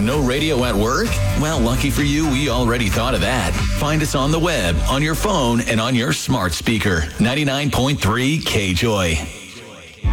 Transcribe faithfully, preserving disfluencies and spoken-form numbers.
No radio at work? Well, lucky for you, we already thought of that. Find us on the web, on your phone, and on your smart speaker. ninety-nine point three K-Joy.